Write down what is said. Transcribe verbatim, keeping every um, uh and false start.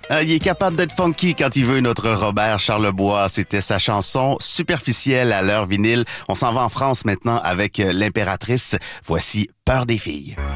Ah, il est capable d'être funky quand il veut, notre Robert Charlebois. C'était sa chanson Superficielle à l'heure vinyle. On s'en va en France maintenant avec l'Impératrice. Voici Peur des filles.